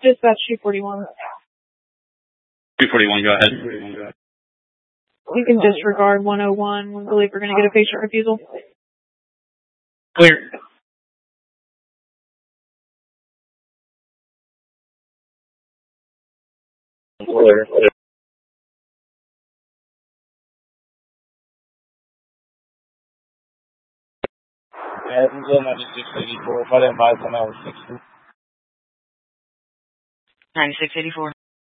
Dispatch 241. 241, go ahead. We can disregard 101. We believe we're going to get a patient refusal. Clear. Clear. Passenger 9684, if I didn't buy some, I was 60. 9684.